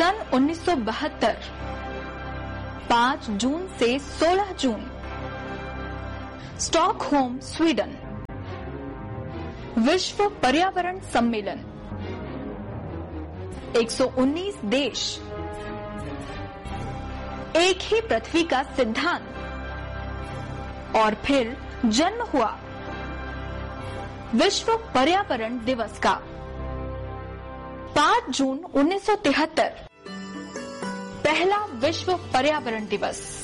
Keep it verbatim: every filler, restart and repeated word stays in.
सन उन्नीस सौ बहत्तर पाँच जून से सोलह जून, स्टॉकहोम, स्वीडन। विश्व पर्यावरण सम्मेलन, एक सौ उन्नीस देश, एक ही पृथ्वी का सिद्धांत, और फिर जन्म हुआ विश्व पर्यावरण दिवस का। पाँच जून उन्नीस सौ तिहत्तर, पहला विश्व पर्यावरण दिवस।